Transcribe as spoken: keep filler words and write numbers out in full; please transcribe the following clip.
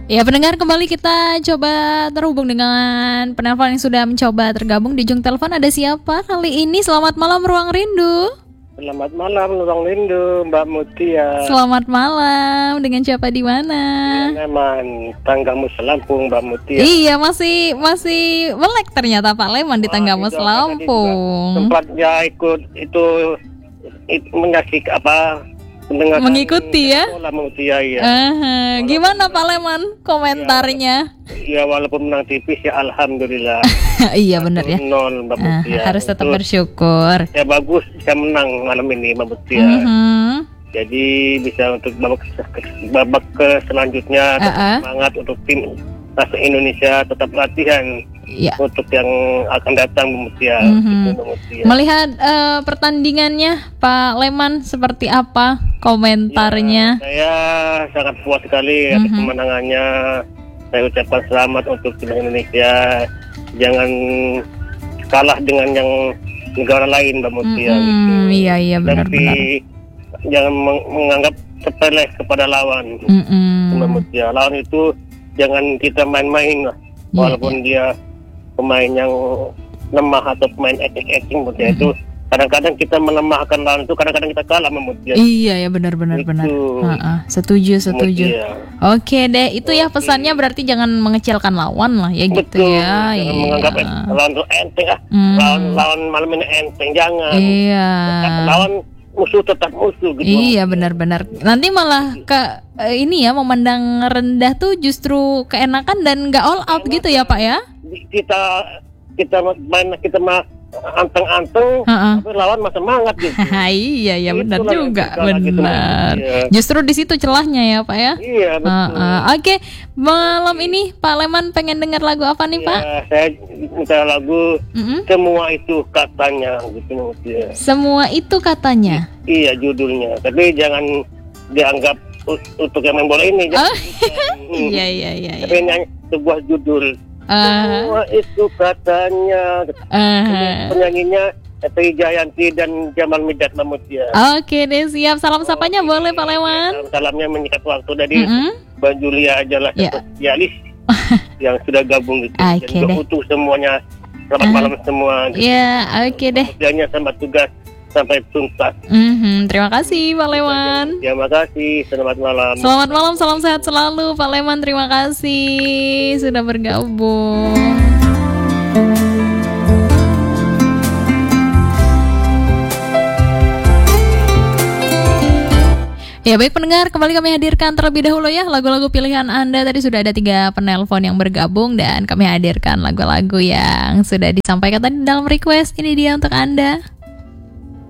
Ya pendengar, kembali kita coba terhubung dengan penelpon yang sudah mencoba tergabung di ujung telepon. Ada siapa kali ini? Selamat malam Ruang Rindu. Selamat malam Ruang Rindu, Mbak Mutia. Selamat malam. Dengan siapa di mana? Leman, Tanggamus Lampung, Mbak Mutia. Iya, masih masih melek ternyata Pak Leman di Tanggamus Lampung. Sempat ya ikut itu, itu menyaksikan apa? Mengikuti ya? Mutia, ya. Uh, gimana Pak Leman komentarnya? Ya, ya walaupun menang tipis ya alhamdulillah. Iya benar ya. Nol Mbak Mutia. Uh, harus tetap bersyukur. Ya bagus bisa menang malam ini Mbak Mutia. Uh-huh. Jadi bisa untuk babak babak ke selanjutnya uh-uh. semangat untuk tim nasional Indonesia, tetap latihan ya. Untuk yang akan datang Mbak Mutia. Mm-hmm. Gitu, Mbak Mutia. Melihat uh, pertandingannya Pak Leman seperti apa komentarnya? Ya, saya sangat puas sekali atas mm-hmm. kemenangannya. Saya ucapkan selamat untuk tim Indonesia. Jangan kalah dengan yang negara lain Mbak Mutia. Mm-hmm. Gitu. Iya iya benar-benar. Jangan meng- menganggap sepele kepada lawan. Mm-hmm. Mbak Mutia. Lawan itu jangan kita main-main lah. Walaupun yeah, yeah. dia pemain yang lemah atau pemain acting-acting Mutia, mm-hmm. itu kadang-kadang kita melemahkan lawan itu, kadang-kadang kita kalah Mutia. Iya ya benar-benar benar. Uh-uh. Setuju setuju. Mutia. Oke deh, itu ya pesannya, berarti jangan mengecilkan lawan lah ya. Betul, gitu ya. Jangan iya. menganggap lawan itu enteng ah. Mm. Lawan lawan malam ini enteng, jangan. Iya. Lawan musuh tetap musuh gitu. Iya benar-benar. Nanti malah ke uh, ini ya, memandang rendah tuh justru keenakan dan nggak all out gitu ya Pak ya? Kita kita main kita mah anteng-anteng, uh-uh. tapi lawan mah semangat gitu. Iya ya benar juga, benar. Gitu, ya. Justru di situ celahnya ya Pak ya. Iya betul. Uh-uh. Oke, malam ini Pak Leman pengen dengar lagu apa nih ya, Pak? Saya minta lagu mm-hmm. Semua Itu Katanya gitu ya. Semua Itu Katanya. I- iya judulnya, tapi jangan dianggap u- untuk yang main bola ini. Oh. Iya iya iya. Tapi nyanyi sebuah judul. Uh. Semua itu katanya. Uh. Penyanyinya Eti Jayanti dan Jamal Midat Mamutia. Oke deh, siap. Salam sapanya oh, boleh Pak Leman. Salamnya menyikat waktu dari mm-hmm. Mbak Julia Ajalah yeah. Spesialis yang sudah gabung gitu. Okay, dan utuh semuanya. Selamat uh. malam semua. Gitu. Ya, oke okay deh. Kerjanya sama tugas sampai tuntas. Mm-hmm. Terima kasih Pak Leman. Terima kasih. Selamat malam. Selamat malam, salam sehat selalu Pak Leman. Terima kasih sudah bergabung. Ya baik pendengar, kembali kami hadirkan terlebih dahulu ya lagu-lagu pilihan Anda. Tadi sudah ada tiga penelpon yang bergabung dan kami hadirkan lagu-lagu yang sudah disampaikan tadi dalam request. Ini dia untuk Anda.